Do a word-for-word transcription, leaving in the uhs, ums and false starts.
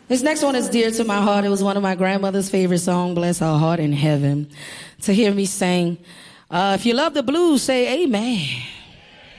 This next one is dear to my heart. It was one of my grandmother's favorite songs, Bless Her Heart in Heaven. To hear me sing. Uh, if you love the blues, say amen.